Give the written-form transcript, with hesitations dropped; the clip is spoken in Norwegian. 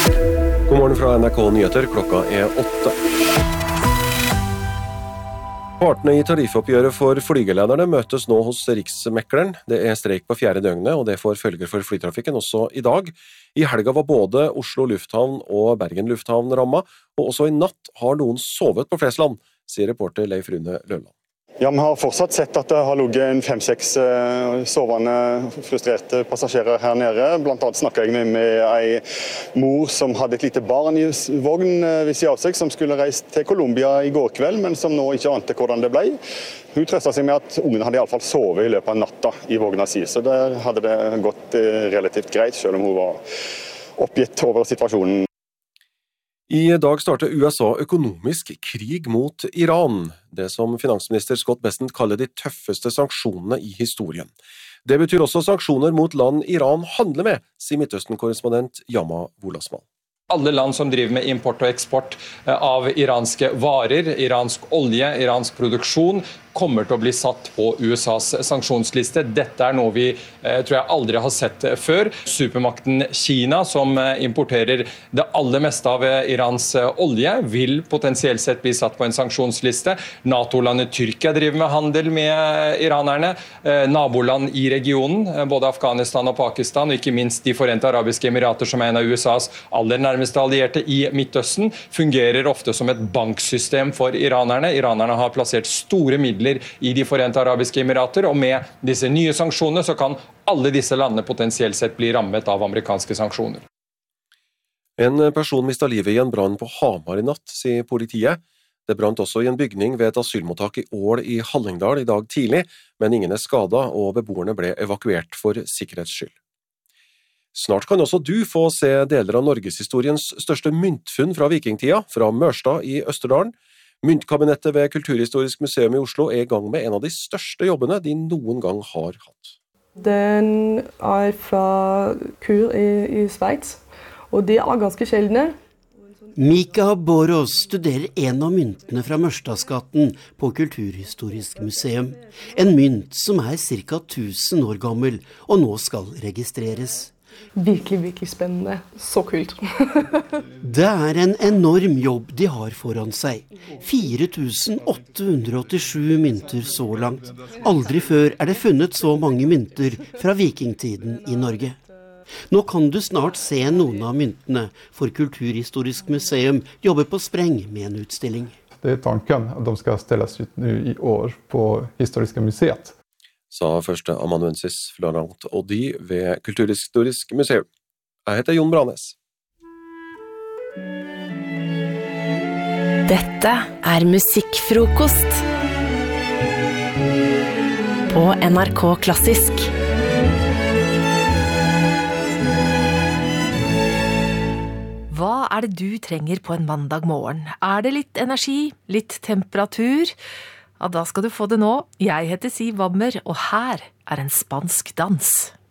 God morgen fra NRK Nyheter, klokka 8. Partene i tariffoppgjøret for flygelederne møtes nå hos Riksmekleren. Det streik på 4. døgnet, og det får følger for flytrafikken også i dag. I helga var både Oslo lufthavn og Bergen lufthavn rammet, og også i natt har noen sovet på Flesland, sier reporter Leif Rune Løland. Ja, vi har fortsatt sett at det har ligget en 5-6 sovende, frustrerte passasjerer her nede. Blant annet snakket jeg med en mor som hadde et lite barn i vogn ved siden av seg, som skulle reist til Colombia i går kveld, men som nå ikke ante hvordan det ble. Hun trøstet seg med at ungen hadde i alle fall sovet i løpet av natta i vogna si, så der hadde det gått relativt greit, selv om hun var oppgitt over situasjonen. I dag starter USA økonomisk krig mot Iran, det som finansminister Scott Bessent kaller de tøffeste sanksjonene i historien. Det betyr også sanksjoner mot land Iran handler med, sier Midtøsten-korrespondent Yama Wolasmal. Alle land som driver med import og eksport av iranske varer, iransk olje, iransk produksjon, kommer til å bli satt på USAs sanksjonsliste. Dette noe vi tror jeg aldri har sett før. Supermakten Kina, som importerer det aller meste av Irans olje, vil potensielt sett bli satt på en sanksjonsliste. NATO-landet Tyrkia driver med handel med iranerne. Naboland i regionen, både Afghanistan og Pakistan, og ikke minst de Forente Arabiske Emirater, som en av USAs aller nærmeste allierte i Midtøsten, fungerer ofte som et banksystem for iranerne. Iranerne har plassert store midler i de Forente Arabiske Emirater, og med disse nye sanksjonene så kan alle disse landene potensielt sett bli rammet av amerikanske sanksjoner. En person mistet livet i en brann på Hamar i natt, sier politiet. Det brant også i en bygning ved et asylmottak i Ål i Hallingdal i dag tidlig, men ingen skadet, og beboerne ble evakuert for sikkerhets skyld. Snart kan også du få se deler av norgeshistoriens største myntfunn fra vikingtida, fra Mørstad i Østerdalen. Myntkabinettet ved Kulturhistorisk museum i Oslo i gang med en av de største jobbene de noen gang har hatt. Den fra Kur i Sveits, og de ganske sjeldne. Mika Boros studerer en av myntene fra Mørstadsgaten på Kulturhistorisk museum. En mynt som ca. 1000 år gammel, og nå skal registreres. Virkelig, virkelig spennende. Så kult. Det en enorm jobb de har foran seg. 4887 mynter så langt. Aldri før det funnet så mange mynter fra vikingtiden i Norge. Nå kan du snart se noen av myntene, for Kulturhistorisk museum jobber på spreng med en utstilling. Det tanken at de skal ställas ut nu i år på Historiska museet. Sa første amanuensis Florent Audi ved Kulturhistorisk museum. Jeg heter Jon Branes. Dette Musikkfrokost på NRK Klassisk. Hva det du trenger på en mandag morgen? Det litt energi, litt temperatur? Ja, da skal du få det nå. Jeg heter Siv Wammer, og her en spansk dans.